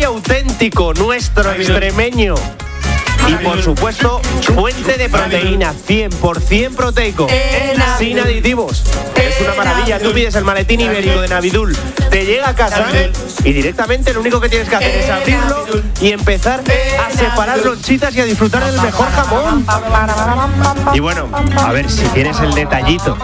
auténtico, nuestro extremeño. Y por supuesto, fuente de proteína, 100% proteico, sin aditivos. Es una maravilla. Tú pides el maletín ibérico de Navidul, te llega a casa y directamente lo único que tienes que hacer es abrirlo y empezar a separar lonchitas y a disfrutar del mejor jamón. Y bueno, a ver, si tienes el detallito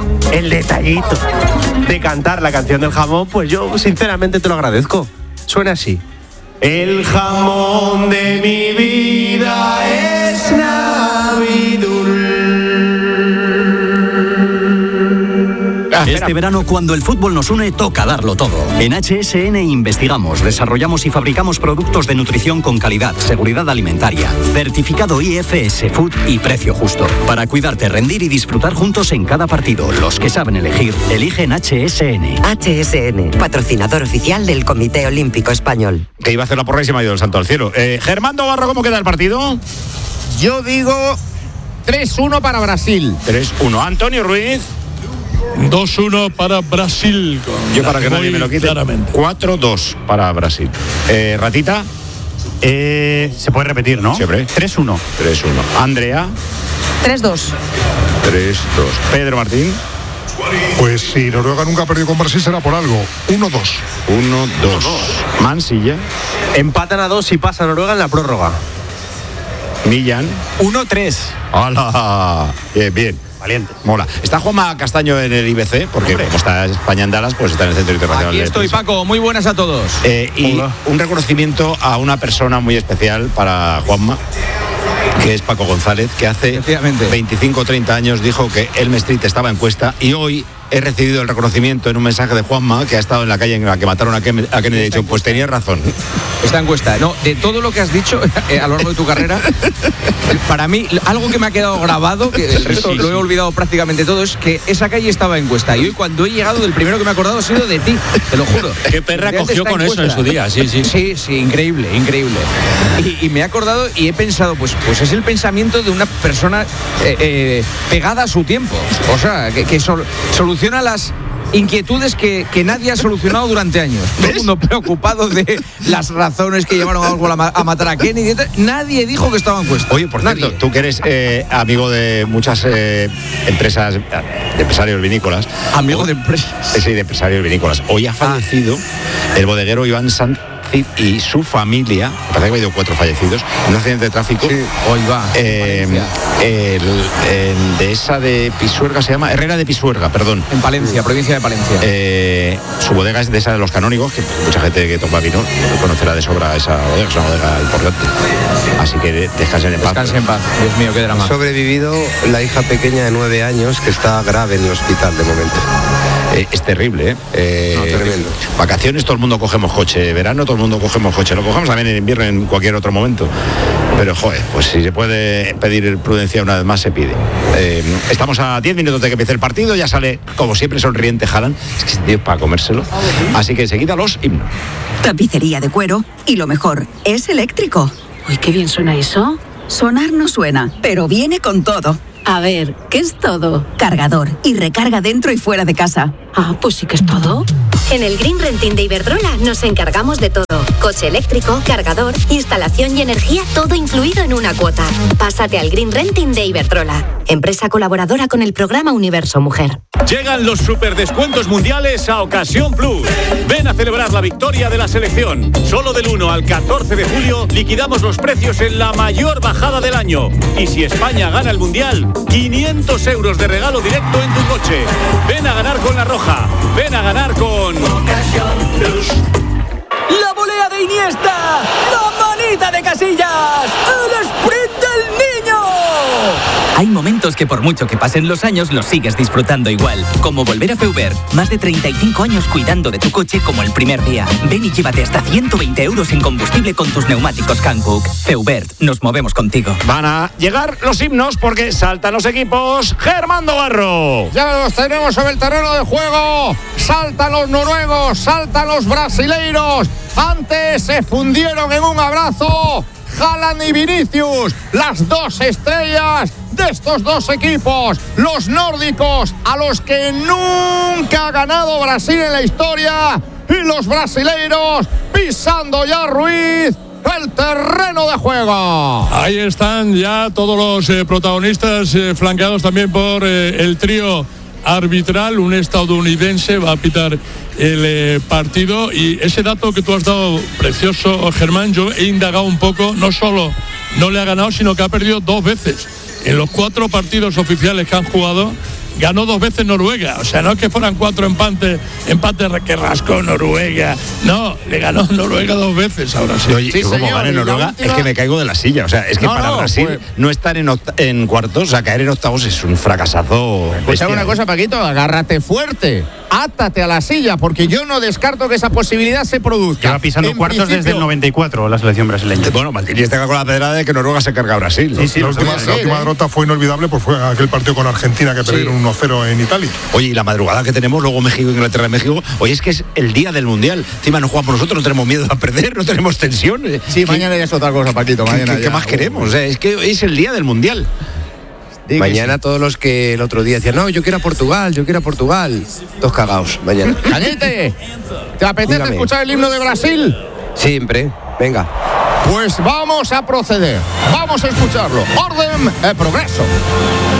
de cantar la canción del jamón, pues yo sinceramente te lo agradezco. Suena así. El jamón de mi vida es Navidul. Este verano, cuando el fútbol nos une, toca darlo todo. En HSN investigamos, desarrollamos y fabricamos productos de nutrición con calidad, seguridad alimentaria, certificado IFS Food y precio justo. Para cuidarte, rendir y disfrutar juntos en cada partido. Los que saben elegir, eligen HSN. HSN, patrocinador oficial del Comité Olímpico Español. Que iba a hacer la porra y se me ha ido el santo al cielo. Germán Barro, ¿cómo queda el partido? Yo digo 3-1 para Brasil. 3-1. Antonio Ruiz. 2-1 para Brasil. Yo para que nadie me lo quite. 4-2 para Brasil. Ratita. Se puede repetir, ¿no? Siempre. 3-1. 3-1. Andrea. 3-2. 3-2. Pedro Martín. Pues si Noruega nunca ha perdido con Brasil será por algo. 1-2. 1-2. Mansilla. Empatan a 2 y pasa Noruega en la prórroga. Millán. 1-3. ¡Hala! Bien. Valiente. Mola. Está Juanma Castaño en el IBC, porque como está España en Dallas, pues está en el Centro Internacional. Aquí estoy, Paco. Muy buenas a todos. Y un reconocimiento a una persona muy especial para Juanma, que es Paco González, que hace 25 o 30 años dijo que Elm Street estaba en cuesta, y hoy he recibido el reconocimiento en un mensaje de Juanma, que ha estado en la calle en la que mataron a Kennedy. He dicho, pues tenía razón. Esta encuesta, no, de todo lo que has dicho a lo largo de tu carrera, para mí, algo que me ha quedado grabado, que el resto lo he olvidado prácticamente todo, es que esa calle estaba en encuesta. Y hoy, cuando he llegado, del primero que me he acordado ha sido de ti, te lo juro. Qué perra cogió con eso en su día, sí. Sí, increíble. Y me he acordado y he pensado, pues es el pensamiento de una persona pegada a su tiempo. O sea, que soluciona las inquietudes que nadie ha solucionado durante años. Todo el mundo preocupado de las razones que llevaron a matar a Kennedy. Nadie dijo que estaba en cuesta. Oye, por cierto, tú que eres amigo de muchas empresas, de empresarios vinícolas. ¿Amigo de empresas? Sí, de empresarios vinícolas. Hoy ha fallecido el bodeguero Iván Sanz y su familia. Me parece que ha habido 4 fallecidos en un accidente de tráfico. Sí. Hoy va. De esa de Pisuerga se llama Herrera de Pisuerga, perdón. En Palencia, provincia de Palencia. Su bodega es de esa de los canónigos, que mucha gente que toma vino conocerá de sobra esa bodega, es una bodega importante. Así que descansen en paz. Descansen en paz. Dios mío, qué drama. Ha sobrevivido la hija pequeña de 9 años, que está grave en el hospital de momento. Es terrible, tremendo. Vacaciones, todo el mundo cogemos coche. Verano, todo el mundo cogemos coche. Lo cogemos también en invierno, en cualquier otro momento. Pero, pues si se puede pedir prudencia una vez más, se pide. Estamos a 10 minutos de que empiece el partido. Ya sale, como siempre, sonriente Haaland. Es que este tío es para comérselo. Así que enseguida los himnos. Tapicería de cuero. Y lo mejor, es eléctrico. Uy, qué bien suena eso. Sonar no suena, pero viene con todo. A ver, ¿qué es todo? Cargador y recarga dentro y fuera de casa. Ah, pues sí que es todo. En el Green Renting de Iberdrola nos encargamos de todo. Coche eléctrico, cargador, instalación y energía, todo incluido en una cuota. Pásate al Green Renting de Iberdrola, empresa colaboradora con el programa Universo Mujer. Llegan los superdescuentos mundiales a Ocasión Plus. Ven a celebrar la victoria de la selección. Solo del 1 al 14 de julio liquidamos los precios en la mayor bajada del año. Y si España gana el Mundial, 500 euros de regalo directo en tu coche. Ven a ganar con La Roja. Ven a ganar con Ocasión Plus. La volea de Iniesta, la manita de Casillas, el sprint del niño. Hay momentos que por mucho que pasen los años los sigues disfrutando igual, como volver a Feubert. Más de 35 años cuidando de tu coche como el primer día. Ven y llévate hasta 120 euros en combustible con tus neumáticos Hankook. Feubert, nos movemos contigo. Van a llegar los himnos porque saltan los equipos. Germán Barro. Ya los tenemos sobre el terreno de juego. Saltan los noruegos, saltan los brasileiros. Antes se fundieron en un abrazo Haaland y Vinicius, las dos estrellas de estos dos equipos, los nórdicos, a los que nunca ha ganado Brasil en la historia. y los brasileiros pisando ya Ruiz el terreno de juego. Ahí están ya todos los protagonistas, flanqueados también por el trío arbitral. Un estadounidense va a pitar el partido, y ese dato que tú has dado precioso, Germán, yo he indagado un poco. No solo no le ha ganado, sino que ha perdido 2 veces en los 4 partidos oficiales que han jugado. Ganó 2 veces Noruega, o sea, no es que fueran 4 empates que rascó Noruega, no, le ganó Noruega 2 veces ahora sí. Oye, sí, como gane Noruega, última... es que me caigo de la silla, o sea, es que para Brasil pues... no estar en cuartos, o sea, caer en octavos es un fracasazo. Pues hago una cosa, Paquito, agárrate fuerte, átate a la silla, porque yo no descarto que esa posibilidad se produzca. Lleva pisando cuartos desde el 94 la selección brasileña. Bueno, Maldini está con la pedrada de que Noruega se carga a Brasil. Sí, la última derrota fue inolvidable, pues fue aquel partido con Argentina que perdieron 1-0 en Italia. Oye, y la madrugada que tenemos, luego México, Inglaterra, México. Oye, es que es el día del Mundial. Encima no jugamos nosotros, no tenemos miedo a perder, no tenemos tensión. Sí, mañana ya es otra cosa, Paquito. ¿Qué más queremos? O sea, es que es el día del Mundial. Mañana todos los que el otro día decían, no, yo quiero a Portugal, todos cagaos, mañana. Cañete, ¿te apetece escuchar el himno de Brasil? Siempre, venga. Pues vamos a proceder, vamos a escucharlo. Orden, progreso.